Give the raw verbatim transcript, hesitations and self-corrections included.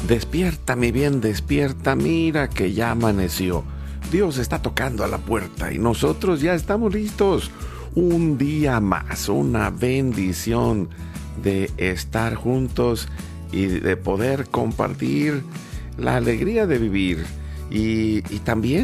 Despierta, mi bien, despierta, mira que ya amaneció. Dios está tocando a la puerta y nosotros ya estamos listos. Un día más, una bendición de estar juntos y de poder compartir la alegría de vivir y, y también